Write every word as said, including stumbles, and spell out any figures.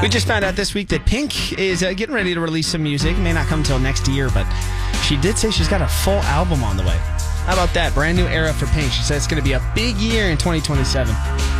We just found out this week that Pink is uh, getting ready to release some music. It may not come until next year, but she did say she's got a full album on the way. How about that? Brand new era for Pink. She says it's going to be a big year in twenty twenty-seven.